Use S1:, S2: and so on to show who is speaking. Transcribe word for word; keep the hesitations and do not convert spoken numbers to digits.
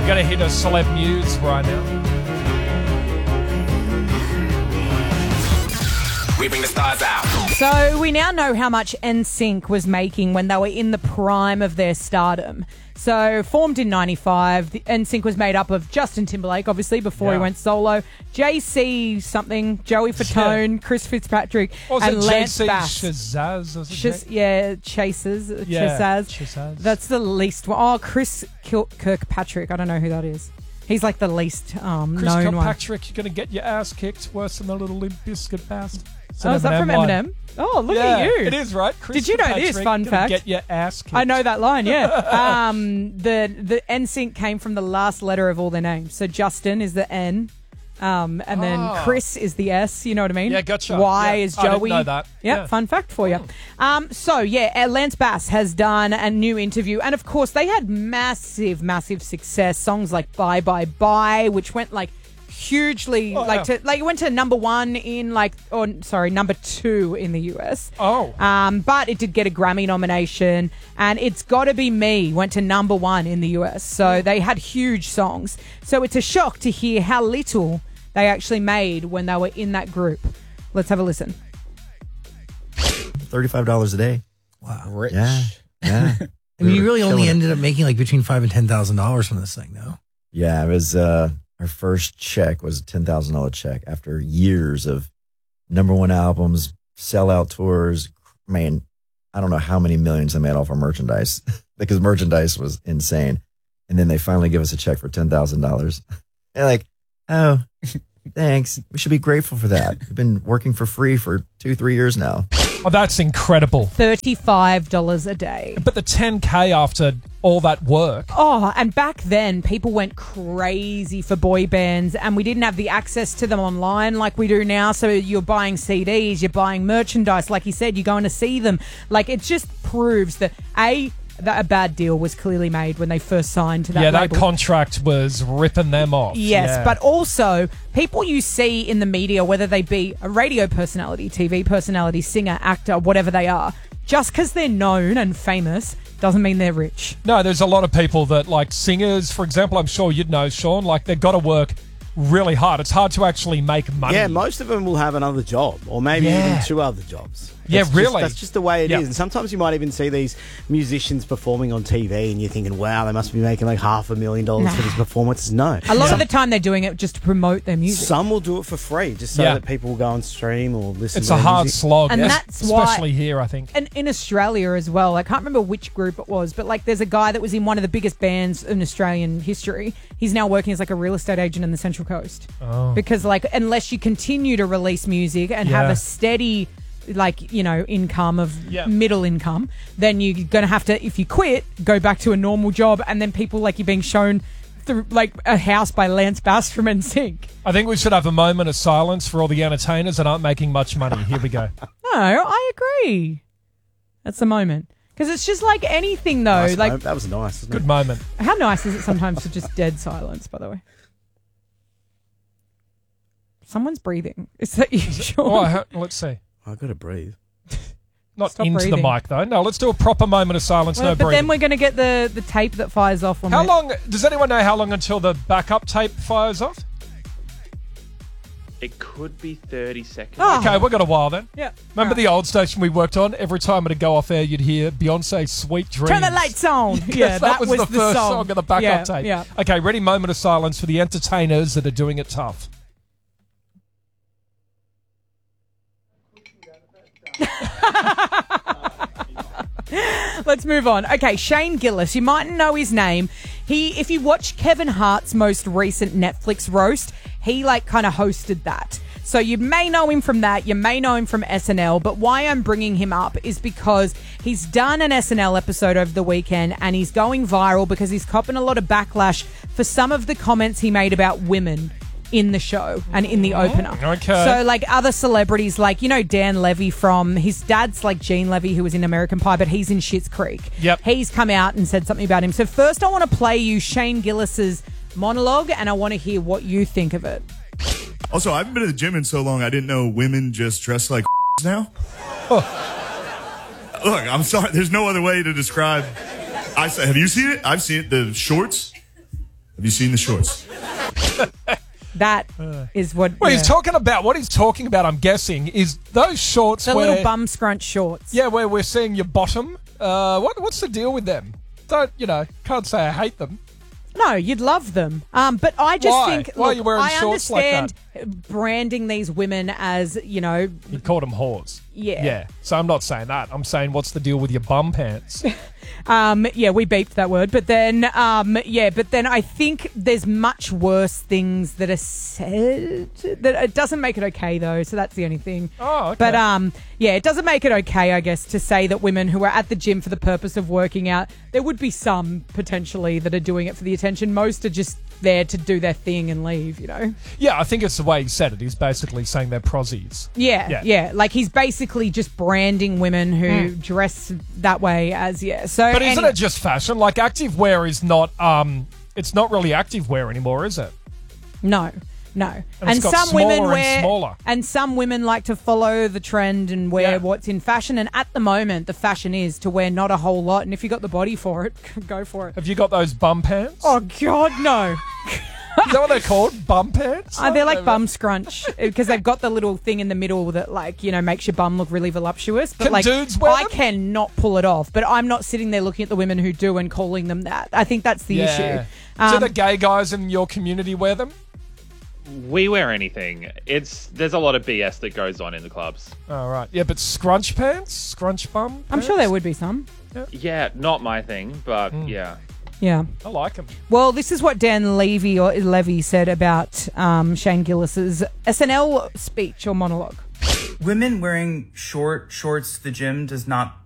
S1: We're going to hit a celeb news right now.
S2: We bring the stars out.
S3: So we now know how much N Sync was making when they were in the prime of their stardom. So formed in ninety-five, the N Sync was made up of Justin Timberlake, obviously, before
S1: Yeah.
S3: he went solo, J C something, Joey Fatone,
S1: Yeah.
S3: Chris Fitzpatrick,
S1: What was
S3: and
S1: it,
S3: Lance
S1: J C
S3: Bass.
S1: Shazaz? Was it
S3: Chas-
S1: J-
S3: yeah, Chasers,
S1: Yeah,
S3: Chazaz.
S1: Chazaz.
S3: That's the least one. Oh, Chris Kil- Kirkpatrick. I don't know who that is. He's like the least um,
S1: Chris
S3: known one.
S1: Kirkpatrick, you're going to get your ass kicked worse than the little Limp Bizkit bastard.
S3: Oh, is that from
S1: line.
S3: Eminem? Oh, look
S1: yeah,
S3: at you.
S1: It is, right? Chris
S3: Did you know this,
S1: Kirkpatrick,
S3: fun
S1: gonna
S3: fact?
S1: Get your ass kicked.
S3: I know that line, yeah. um, the the N Sync came from the last letter of all their names. So Justin is the N, um, and then
S1: Ah.
S3: Chris is the S. You know what I mean?
S1: Yeah, gotcha.
S3: Y
S1: Yeah,
S3: is
S1: I didn't
S3: Joey.
S1: know that.
S3: Yep,
S1: Yeah.
S3: fun fact for you. Um, so yeah, uh, Lance Bass has done a new interview, and of course they had massive, massive success. Songs like "Bye Bye Bye," which went like hugely
S1: Oh,
S3: like
S1: yeah.
S3: to like it went to number one in like or sorry number two in the U S.
S1: Oh.
S3: Um, but it did get a Grammy nomination, and It's Gotta Be Me went to number one in the U S. So they had huge songs. So it's a shock to hear how little they actually made when they were in that group. Let's have a listen.
S4: thirty-five dollars a day.
S5: Wow.
S6: Rich.
S4: Yeah. Yeah.
S5: I mean, you really
S4: Killing
S5: only
S4: it.
S5: ended up making like between five and ten thousand dollars from this thing, though.
S4: Yeah, it was uh our first check was a ten thousand dollar check after years of number one albums, sellout tours. Man, I don't know how many millions they made off of merchandise because merchandise was insane. And then they finally give us a check for ten thousand dollars. They're like, oh, thanks. We should be grateful for that. We've been working for free for two, three years now.
S1: Oh, that's incredible.
S3: thirty-five dollars a day.
S1: But the ten K after all that work.
S3: Oh, and back then, people went crazy for boy bands, and we didn't have the access to them online like we do now. So you're buying C Ds, you're buying merchandise. Like you said, you're going to see them. Like, it just proves that, A, that a bad deal was clearly made when they first signed to that
S1: yeah,
S3: label.
S1: that contract was ripping them off.
S3: Yes,
S1: Yeah.
S3: but also people you see in the media, whether they be a radio personality, T V personality, singer, actor, whatever they are, just because they're known and famous doesn't mean they're rich.
S1: No, there's a lot of people that, like singers, for example, I'm sure you'd know, Sean, like they've got to work really hard. It's hard to actually make money.
S6: Yeah, most of them will have another job, or maybe
S1: Yeah.
S6: even two other jobs.
S1: Yeah,
S6: That's just-
S1: really.
S6: that's just the way it is.
S1: Yeah.
S6: And sometimes you might even see these musicians performing on T V, and you're thinking, "Wow, they must be making like half a million dollars for this performance." No,
S3: A lot
S6: Some-
S3: of the time they're doing it just to promote their music.
S6: Some will do it for free, just so
S1: Yeah.
S6: that people will go and stream or listen.
S1: It's
S6: to
S1: a
S6: their
S1: hard
S6: music.
S1: slog,
S3: And
S1: es-
S3: that's why-
S1: especially here, I think.
S3: And in Australia as well. I can't remember which group it was, but like there's a guy that was in one of the biggest bands in Australian history. He's now working as like a real estate agent in the Central Coast.
S1: Oh.
S3: Because like unless you continue to release music and have
S1: Yeah.
S3: a steady like, you know, income of
S1: Yeah.
S3: middle income, then you're going to have to, if you quit, go back to a normal job, and then people like you're being shown through like a house by Lance Bass from N Sync.
S1: I think we should have a moment of silence for all the entertainers that aren't making much money. Here we go.
S3: No, I agree. That's the moment. Because it's just like anything, though.
S6: Nice
S3: like,
S6: moment. That was nice. Wasn't
S1: Good
S6: it?
S1: moment.
S3: how nice is it sometimes to just dead silence, by the way? Someone's breathing. Is that you, Sean?
S1: Oh, I ha- let's see.
S6: I got to breathe.
S1: Not
S3: Stop
S1: into
S3: breathing.
S1: the mic, though. No, let's do a proper moment of silence.
S3: Well,
S1: no
S3: but
S1: breathing.
S3: then we're going to get the, the tape that fires off. When
S1: How
S3: we-
S1: long? Does anyone know how long until the backup tape fires off?
S7: It could be thirty seconds.
S3: Oh.
S1: Okay, we've got a while then.
S3: Yeah.
S1: Remember
S3: Alright.
S1: the old station we worked on? Every time it'd go off air, you'd hear Beyonce's "Sweet Dreams."
S3: Turn the lights on. Yeah,
S1: that, was, the, first
S3: song.
S1: song of the backup
S3: yeah,
S1: tape.
S3: Yeah.
S1: Okay, ready? Moment of silence for the entertainers that are doing it tough.
S3: Let's move on. Okay, Shane Gillis. You mightn't know his name. He, if you watch Kevin Hart's most recent Netflix roast, he like kind of hosted that. So you may know him from that. You may know him from S N L. But why I'm bringing him up is because he's done an S N L episode over the weekend, and he's going viral because he's copping a lot of backlash for some of the comments he made about women in the show and in the opener.
S1: Okay.
S3: So like other celebrities, like, you know, Dan Levy from, his dad's like Gene Levy, who was in American Pie, but he's in Schitt's Creek.
S1: Yep.
S3: He's come out and said something about him. So first I want to play you Shane Gillis's monologue, and I want to hear what you think of it.
S8: Also, I haven't been to the gym in so long, I didn't know women just dress like now. Look, I'm sorry. There's no other way to describe. I said, have you seen it? I've seen it. The shorts. Have you seen the shorts?
S3: That is what.
S1: What
S3: yeah.
S1: he's talking about, what he's talking about, I'm guessing, is those shorts
S3: the
S1: where...
S3: little bum scrunch shorts.
S1: Yeah, where we're seeing your bottom. Uh, what What's the deal with them? Don't, you know, can't say I hate them.
S3: No, you'd love them. Um, but I just
S1: Why?
S3: think,
S1: Why are
S3: look,
S1: you wearing
S3: I
S1: shorts like
S3: understand branding these women as, you know,
S1: You called them whores.
S3: Yeah.
S1: Yeah. So I'm not saying that. I'm saying what's the deal with your bum pants?
S3: um, yeah, we beeped that word. But then, um, yeah, but then I think there's much worse things that are said. That it doesn't make it okay, though. So that's the only thing.
S1: Oh, okay.
S3: But um, yeah, it doesn't make it okay, I guess, to say that women who are at the gym for the purpose of working out, there would be some potentially that are doing it for the attention. Most are just there to do their thing and leave, you know?
S1: Yeah, I think it's the way he said it. He's basically saying they're prozzies.
S3: Yeah,
S1: Yeah.
S3: yeah, Like he's basically just branding women who dress that way as, yeah. So,
S1: But isn't
S3: any-
S1: it just fashion? Like, active wear is not, um, it's not really active wear anymore, is it?
S3: No, no.
S1: And it's got
S3: some
S1: smaller
S3: women
S1: and
S3: wear,
S1: smaller.
S3: and some women like to follow the trend and wear
S1: Yeah.
S3: what's in fashion. And at the moment, the fashion is to wear not a whole lot. And if you got the body for it, go for it.
S1: Have you got those bum pants?
S3: Oh God, no!
S1: Is that what they're called? Bum pants?
S3: Uh, they're like bum scrunch because they've got the little thing in the middle that, like, you know, makes your bum look really voluptuous. But
S1: Can
S3: like,
S1: dudes wear
S3: I
S1: them?
S3: cannot pull it off. But I'm not sitting there looking at the women who do and calling them that. I think that's the
S1: Yeah.
S3: issue.
S1: Do
S3: Um,
S1: the gay guys in your community wear them?
S7: We wear anything. It's there's a lot of B S that goes on in the clubs.
S1: Oh, right. Yeah, but scrunch pants? Scrunch bum
S3: I'm sure
S1: pants?
S3: there would be some.
S7: Yeah, not my thing, but yeah.
S3: Yeah.
S1: I like them.
S3: Well, this is what Dan Levy or Levy said about um, Shane Gillis's S N L speech or monologue.
S2: Women wearing short shorts to the gym does not